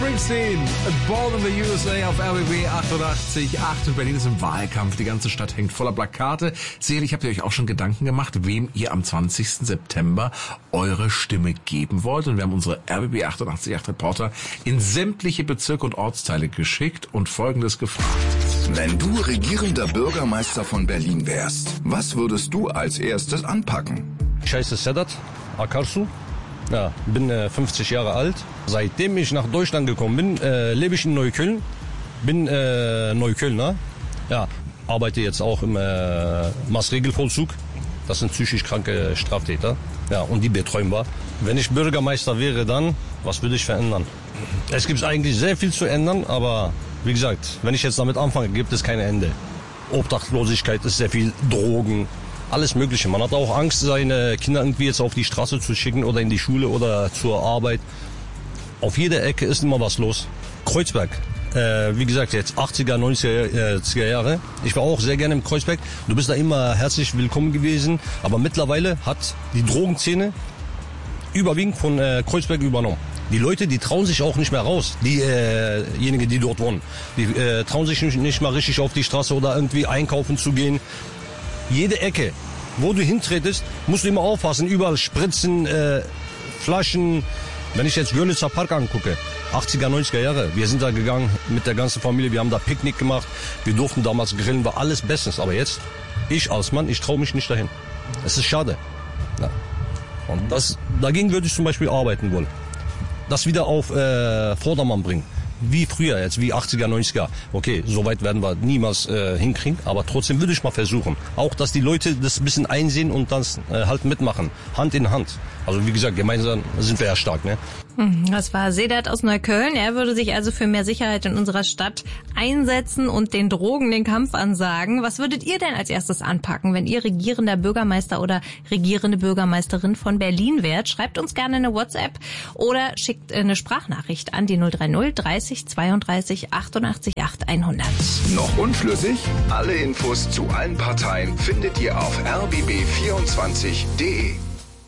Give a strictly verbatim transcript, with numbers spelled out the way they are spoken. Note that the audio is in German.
Springsteen, Born in the U S A auf R B B achtundachtzig Komma acht. Berlin ist im Wahlkampf, die ganze Stadt hängt voller Plakate. Sicherlich habt ihr euch auch schon Gedanken gemacht, wem ihr am zwanzigsten September eure Stimme geben wollt. Und wir haben unsere R B B achtundachtzig Komma acht Reporter in sämtliche Bezirke und Ortsteile geschickt und Folgendes gefragt. Wenn du regierender Bürgermeister von Berlin wärst, was würdest du als erstes anpacken? Ich heiße Sedat Akarsu. Ja, bin äh, fünfzig Jahre alt. Seitdem ich nach Deutschland gekommen bin, äh, lebe ich in Neukölln. Bin äh, Neuköllner. Ja, arbeite jetzt auch im äh, Maßregelvollzug. Das sind psychisch kranke Straftäter. Ja, und die betreuen wir. Wenn ich Bürgermeister wäre, dann, was würde ich verändern? Es gibt eigentlich sehr viel zu ändern, aber wie gesagt, wenn ich jetzt damit anfange, gibt es kein Ende. Obdachlosigkeit ist sehr viel, Drogen, alles Mögliche. Man hat auch Angst, seine Kinder irgendwie jetzt auf die Straße zu schicken oder in die Schule oder zur Arbeit. Auf jeder Ecke ist immer was los. Kreuzberg, äh, wie gesagt, jetzt achtziger, neunziger Jahre. Ich war auch sehr gerne im Kreuzberg. Du bist da immer herzlich willkommen gewesen. Aber mittlerweile hat die Drogenszene überwiegend von äh, Kreuzberg übernommen. Die Leute, die trauen sich auch nicht mehr raus, diejenigen, äh die dort wohnen. Die äh, trauen sich nicht, nicht mal richtig auf die Straße oder irgendwie einkaufen zu gehen. Jede Ecke, wo du hintretest, musst du immer aufpassen. Überall Spritzen, äh, Flaschen. Wenn ich jetzt Görlitzer Park angucke, achtziger, neunziger Jahre, wir sind da gegangen mit der ganzen Familie, wir haben da Picknick gemacht, wir durften damals grillen, war alles bestens. Aber jetzt, ich als Mann, ich traue mich nicht dahin. Es ist schade. Ja. Und das, dagegen würde ich zum Beispiel arbeiten wollen. Das wieder auf äh, Vordermann bringen. Wie früher jetzt, wie achtziger, neunziger. Okay, so weit werden wir niemals äh, hinkriegen, aber trotzdem würde ich mal versuchen. Auch, dass die Leute das ein bisschen einsehen und das äh, halt mitmachen. Hand in Hand. Also wie gesagt, gemeinsam sind wir ja stark, ne? Das war Sedat aus Neukölln. Er würde sich also für mehr Sicherheit in unserer Stadt einsetzen und den Drogen den Kampf ansagen. Was würdet ihr denn als erstes anpacken, wenn ihr regierender Bürgermeister oder regierende Bürgermeisterin von Berlin wärt? Schreibt uns gerne eine WhatsApp oder schickt eine Sprachnachricht an die null drei null dreißig zweiunddreißig achtundachtzig acht hundert. Noch unschlüssig? Alle Infos zu allen Parteien findet ihr auf r b b vierundzwanzig punkt d e.